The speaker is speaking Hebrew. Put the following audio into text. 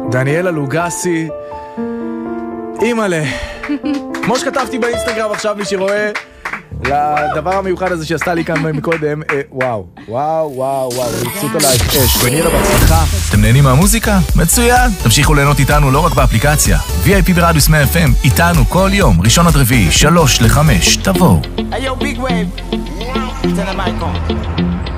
דניאלה לוגסי, אימאלה. כמו שכתבתי באינסטגרם עכשיו מי שרואה, לדבר המיוחד הזה שעשתה לי כאן מקודם, וואו, וואו, וואו, וואו, נצאות עליי אש, דניאלה בהצלחה. אתם נהנים מהמוזיקה? מצוין! תמשיכו ליהנות איתנו לא רק באפליקציה. VIP ברדיוס 100 FM, איתנו כל יום, ראשון עד רביעי, 3-5, תבואו. Hey yo, big wave. Tell them I come.